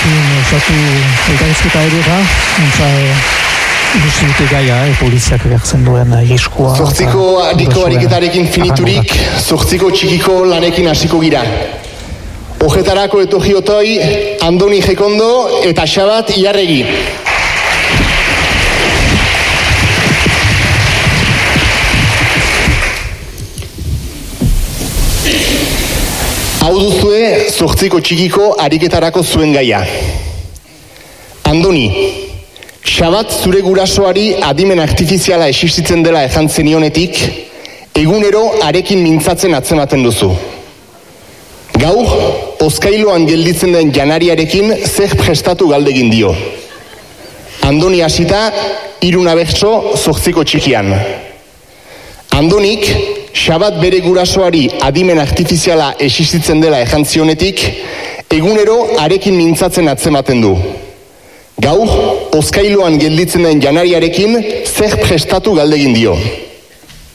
Horrekin osatu elkarrizketa hori da, ilusitute gaia, poliziak gertzen duen iriskua. Zortziko adiko ariketarekin finiturik, zortziko txikiko lanekin hasiko gira. Ojetarako etorri otoi, Andoni Jekondo eta Xabat Iarregi. Hau duzue zortziko txikiko ariketarako zuen gaia. Andoni, Xabat zure gurasoari adimen artifiziala existitzen dela ejan zenionetik, egunero arekin mintzatzen atzematen duzu. Gaur, Oskailoan gelditzen den janariarekin zer prestatu galdegin dio. Andoni hasita, 3 abertso zortziko txikian. Andonik, Xabat bere gurasoari adimen artifiziala existitzen dela ejan zionetik, egunero arekin mintzatzen atzematen du. Gaur, Oskailoan gelditzen den janariarekin zer prestatu galdegin dio.